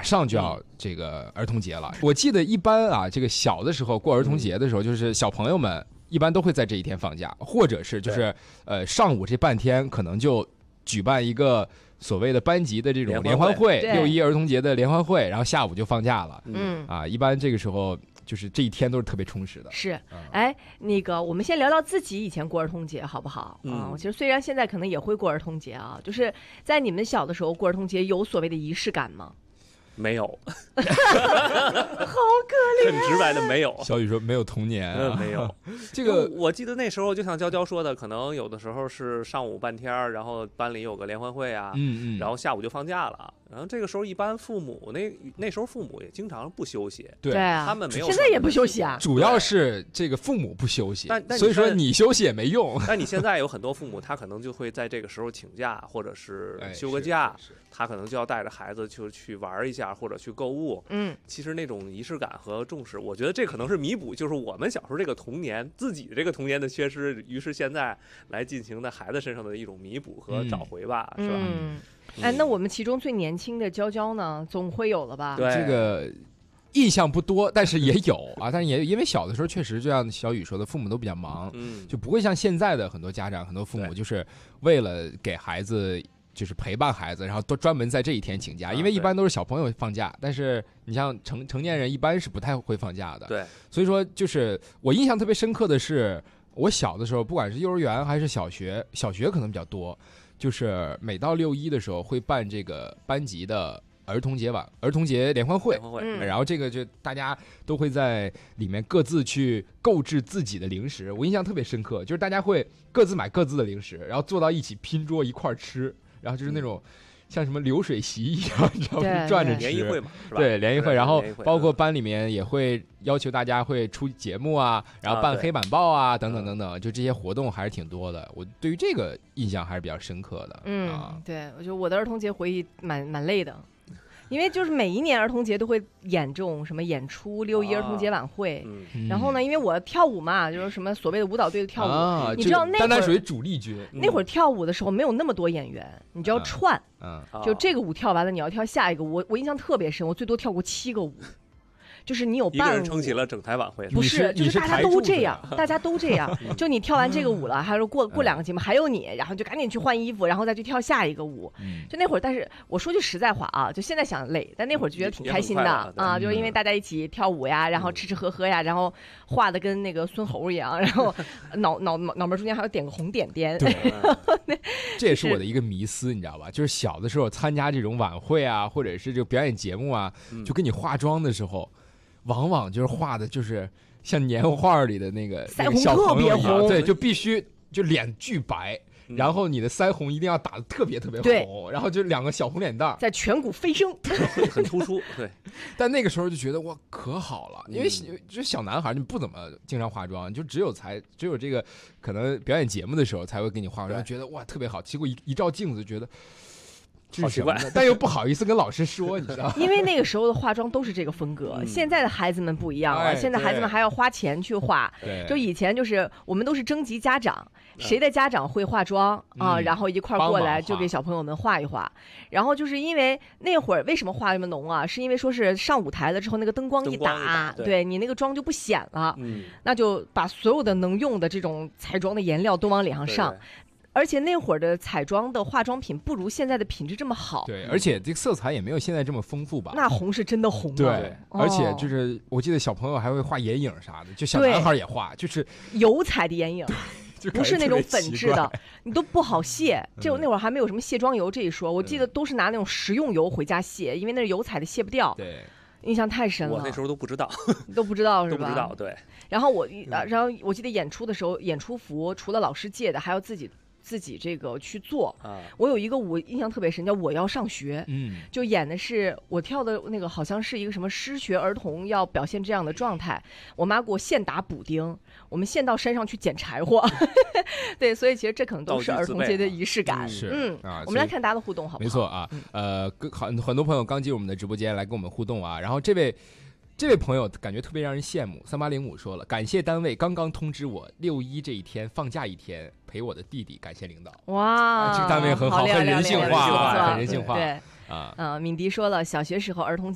上就要这个儿童节了。我记得一般啊，这个小的时候过儿童节的时候，就是小朋友们一般都会在这一天放假，或者是就是上午这半天可能就举办一个所谓的班级的这种联欢会，6·1儿童节的联欢会，然后下午就放假了。一般这个时候就是这一天都是特别充实的。 是，那个我们先聊聊自己以前过儿童节好不好？其实虽然现在可能也会过儿童节啊，就是在你们小的时候过儿童节有所谓的仪式感吗？ 没有， 好可怜， 很直白的没有。 小雨说没有童年没有。 这个我记得那时候就像娇娇说的，可能有的时候是上午半天，然后班里有个联欢会啊，然后下午就放假了。然后这个时候一般父母那时候父母也经常不休息， 对啊， 他们没有， 现在也不休息啊。 主要是这个父母不休息， 但所以说你休息也没用。 但你现在有很多父母，他可能就会在这个时候请假，或者是休个假，他可能就要带着孩子就去玩一下，或者去购物。其实那种仪式感和重视，我觉得这可能是弥补，就是我们小时候这个童年自己的这个童年的缺失，于是现在来进行在孩子身上的一种弥补和找回吧，是吧？ 那我们其中最年轻的娇娇呢，总会有了吧？ 对，这个印象不多，但是也有啊。但是也因为小的时候确实就像小雨说的，父母都比较忙，就不会像现在的很多家长、很多父母，就是为了给孩子就是陪伴孩子，然后都专门在这一天请假。因为一般都是小朋友放假，但是你像成年人一般是不太会放假的。 对， 所以说就是我印象特别深刻的是，我小的时候，不管是幼儿园还是小学可能比较多。就是每到6·1的时候会办这个班级的儿童节联欢会，然后这个就大家都会在里面各自去购置自己的零食。我印象特别深刻，就是大家会各自买各自的零食，然后坐到一起拼桌一块吃，然后就是那种像什么流水席一样，你知道吗？转着吃。 联谊会嘛，是吧？ 对，联谊会。然后包括班里面也会要求大家会出节目啊，然后办黑板报啊，等等等等，就这些活动还是挺多的。我对于这个印象还是比较深刻的。 对，我觉得我的儿童节回忆蛮累的。因为就是每一年儿童节都会演这种什么演出6·1儿童节晚会，然后呢，因为我跳舞嘛，就是什么所谓的舞蹈队的跳舞，你知道那会儿单属于主力军。 那会儿跳舞的时候没有那么多演员，你就要串，就这个舞跳完了，你要跳下一个舞。我印象特别深，我最多跳过7个舞。就是你有伴舞， 一个人撑起了整台晚会， 不是，就是大家都这样，就你跳完这个舞了，还是过2个节目还有你，然后就赶紧去换衣服，然后再去跳下一个舞。就那会儿，但是我说句实在话啊，就现在想累，但那会儿就觉得挺开心的啊，就是因为大家一起跳舞呀，然后吃吃喝喝呀，然后画的跟那个孙猴一样，然后脑门中间还要点个红点点。 这也是我的一个迷思，你知道吧？就是小的时候参加这种晚会啊，或者是这个表演节目啊，就给你化妆的时候。往往就是画的就是像年画里的那个腮红特别红， 对，就必须就脸巨白，然后你的腮红一定要打得特别红，然后就2个小红脸蛋在颧骨飞升， 很突出。对， 但那个时候就觉得哇可好了，因为就是小男孩你不怎么经常化妆，就只有这个可能表演节目的时候才会给你化妆，觉得哇特别好。结果一照镜子觉得。 好奇怪， 但又不好意思跟老师说，你知道吗？ 因为那个时候的化妆都是这个风格，现在的孩子们不一样了，现在孩子们还要花钱去化。就以前就是我们都是征集家长，谁的家长会化妆啊，然后一块过来就给小朋友们画一画。然后就是因为那会儿为什么画那么浓啊？是因为说是上舞台了之后那个灯光一打，对你那个妆就不显了，那就把所有的能用的这种彩妆的颜料都往脸上上。而且那会儿的彩妆的化妆品不如现在的品质这么好， 对，而且这个色彩也没有现在这么丰富吧？ 那红是真的红， 对，而且就是我记得小朋友还会画眼影啥的，就小男孩也画，就是油彩的眼影。不是那种粉质的，你都不好卸。就那会儿还没有什么卸妆油这一说，我记得都是拿那种食用油回家卸，因为那是油彩的，卸不掉。 对， 印象太深了。 我那时候都不知道， 都不知道是吧？ 都不知道，对。 然后我记得演出的时候，演出服除了老师借的，还要自己这个去做。我有一个舞印象特别深，叫我要上学。就演的是我跳的那个好像是一个什么失学儿童要表现这样的状态，我妈给我现打补丁，我们现到山上去捡柴火。对，所以其实这可能都是儿童节的仪式感。我们来看大家的互动好不好？ 没错啊，很多朋友刚进入我们的直播间来跟我们互动啊，然后这位朋友感觉特别让人羡慕，3805说了，感谢单位刚刚通知我6·1这一天放假一天陪我的弟弟，感谢领导。 哇， 这个单位很好，很人性化，很人性化。 对敏迪说了，小学时候儿童